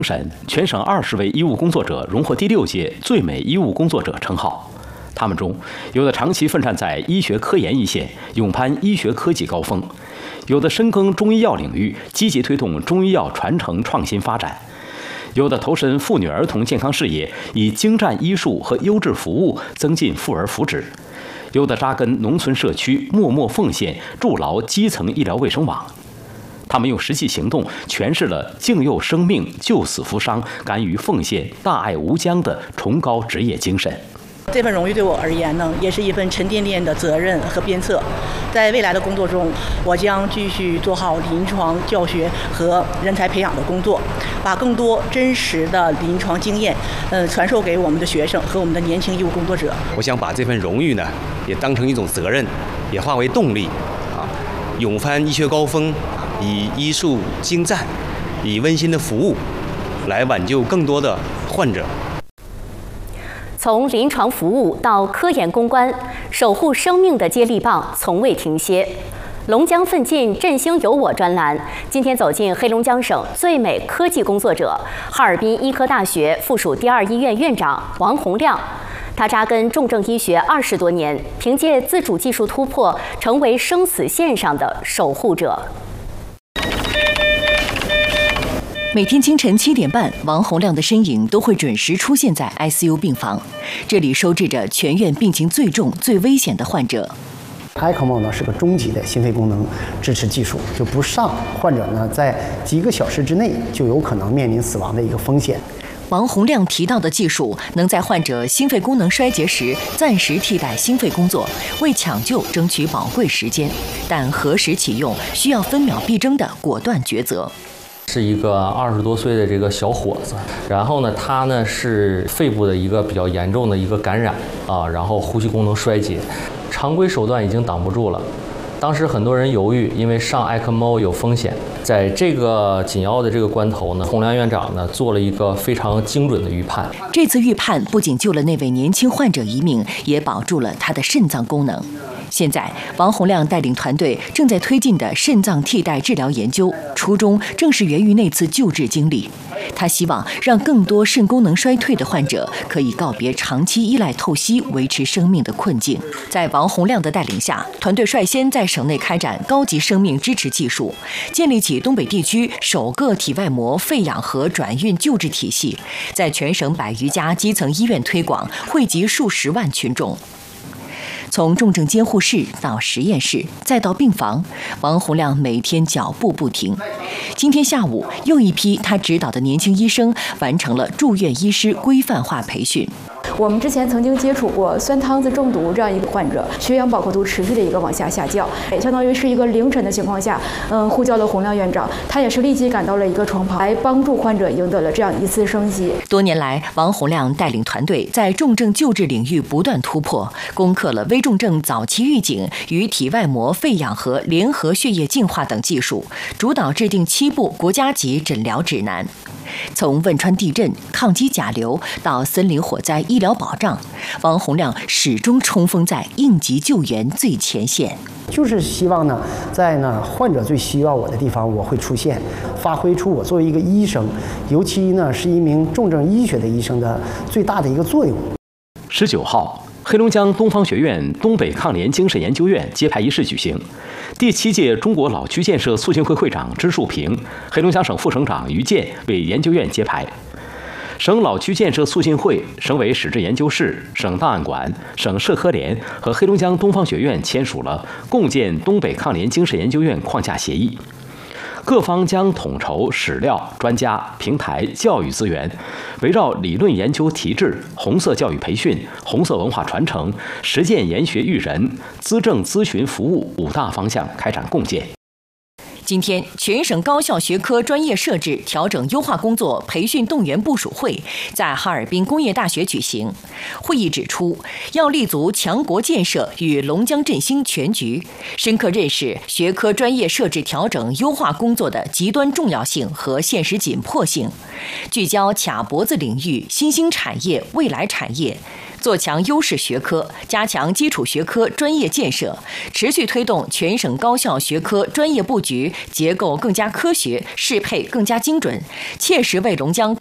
审，全省20位医务工作者荣获第6届最美医务工作者称号。他们中，有的长期奋战在医学科研一线，勇攀医学科技高峰；有的深耕中医药领域，积极推动中医药传承创新发展；有的投身妇女儿童健康事业，以精湛医术和优质服务增进妇儿福祉；有的扎根农村社区，默默奉献，筑牢基层医疗卫生网。他们用实际行动诠释了敬佑生命、救死扶伤、甘于奉献、大爱无疆的崇高职业精神。 这份荣誉对我而言呢，也是一份沉甸甸的责任和鞭策。在未来的工作中，我将继续做好临床教学和人才培养的工作，把更多真实的临床经验，传授给我们的学生和我们的年轻医务工作者。 我想把这份荣誉呢，也当成一种责任，也化为动力，勇攀医学高峰，以医术精湛，以温馨的服务，来挽救更多的患者。 从临床服务到科研攻关，守护生命的接力棒从未停歇。龙江奋进，振兴有我专栏今天走进黑龙江省最美科技工作者、哈尔滨医科大学附属第2医院院长王洪亮。他扎根重症医学20多年，凭借自主技术突破，成为生死线上的守护者。 每天清晨7点半，王洪亮的身影都会准时出现在 ICU 病房，这里收治着全院病情最重、最危险的患者。 ECMO 呢是个终极的心肺功能支持技术，就不上患者呢在几个小时之内就有可能面临死亡的一个风险。 王洪亮提到的技术，能在患者心肺功能衰竭时暂时替代心肺工作，为抢救争取宝贵时间，但何时启用，需要分秒必争的果断抉择。 是一个20多岁的这个小伙子，然后呢，他呢是肺部的一个比较严重的一个感染啊，然后呼吸功能衰竭，常规手段已经挡不住了。当时很多人犹豫，因为上 ECMO 有风险。在这个紧要的这个关头呢，洪亮院长呢做了一个非常精准的预判。 这次预判不仅救了那位年轻患者一命，也保住了他的肾脏功能。现在，王洪亮带领团队正在推进的肾脏替代治疗研究，初衷正是源于那次救治经历。他希望让更多肾功能衰退的患者可以告别长期依赖透析维持生命的困境。在王洪亮的带领下，团队率先在省内开展高级生命支持技术，建立起东北地区首个体外膜肺氧核转运救治体系，在全省100余家基层医院推广，惠及数十万群众。从重症监护室到实验室，再到病房，王洪亮每天脚步不停。今天下午，又一批他指导的年轻医生完成了住院医师规范化培训。 我们之前曾经接触过酸汤子中毒这样一个患者，血氧饱和度持续的一个往下降，相当于是一个凌晨的情况下，呼叫了洪亮院长，他也是立即赶到了一个床旁，来帮助患者赢得了这样一次生机。 多年来，王洪亮带领团队在重症救治领域不断突破，攻克了危重症早期预警与体外膜肺氧核联合血液净化等技术，主导制定7部国家级诊疗指南。从汶川地震、抗击甲流到森林火灾医疗保障，王洪亮始终冲锋在应急救援最前线。 就是希望呢，在患者最需要我的地方，我会出现，发挥出我作为一个医生，尤其呢是一名重症医学的医生的最大的一个作用。 19号，黑龙江东方学院东北抗联精神研究院揭牌仪式举行。第7届中国老区建设促进会会长支树平、黑龙江省副省长于健为研究院揭牌。省老区建设促进会、省委史志研究室、省档案馆、省社科联和黑龙江东方学院签署了共建东北抗联精神研究院框架协议。各方将统筹史料、专家、平台、教育资源，围绕理论研究提质、红色教育培训、红色文化传承、实践研学育人、资政咨询服务5大方向开展共建。 今天，全省高校学科专业设置调整优化工作培训动员部署会在哈尔滨工业大学举行。会议指出，要立足强国建设与龙江振兴全局，深刻认识学科专业设置调整优化工作的极端重要性和现实紧迫性，聚焦卡脖子领域新兴产业、未来产业， 做强优势学科，加强基础学科专业建设，持续推动全省高校学科专业布局结构更加科学，适配更加精准，切实为龙江